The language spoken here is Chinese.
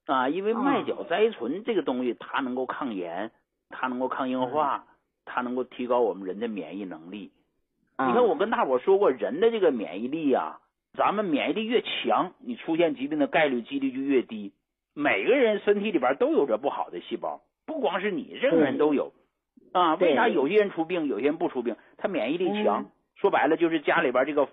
啊，因为麦角甾醇这个东西，它能够抗炎，它能够抗硬化，它能够提高我们人的免疫能力。你看，我跟大伙说过，人的这个免疫力啊，咱们免疫力越强，你出现疾病的概率几率就越低。每个人身体里边都有着不好的细胞，不光是你，任何人都有啊。为啥有些人出病，有些人不出病？他免疫力强，说白了就是家里边这个